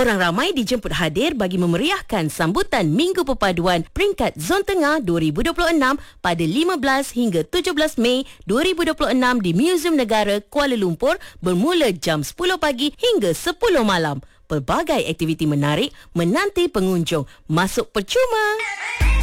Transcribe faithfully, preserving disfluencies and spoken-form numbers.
Orang ramai dijemput hadir bagi memeriahkan sambutan Minggu Perpaduan peringkat Zon Tengah dua ribu dua puluh enam pada lima belas hingga tujuh belas Mei dua ribu dua puluh enam di Museum Negara Kuala Lumpur bermula jam sepuluh pagi hingga sepuluh malam. Pelbagai aktiviti menarik menanti pengunjung. Masuk percuma.